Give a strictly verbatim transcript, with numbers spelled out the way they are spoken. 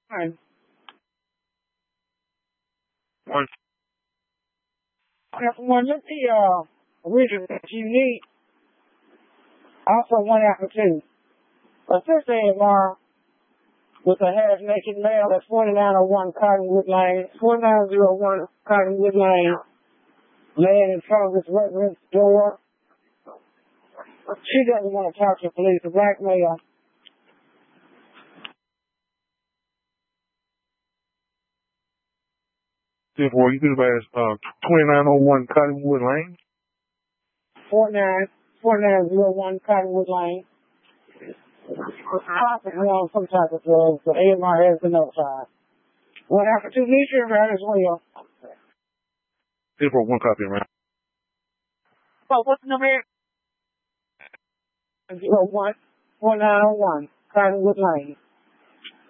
One. One. One, look the uh, original that you need. Also one after two. Assist A M R with a half-naked male at forty-nine oh one Cottonwood Lane, forty-nine oh one Cottonwood Lane, laying in front of his residence door. She doesn't want to talk to the police, a black male. Therefore, you could have uh, twenty-nine oh one Cottonwood Lane? forty-nine, forty-nine oh one Cottonwood Lane. Possibly on some type of drugs, but A M R has been notified. One after two, meet your around as well. Therefore, one copy around. Oh, what's the number? oh one, forty-nine oh one Cottonwood Lane.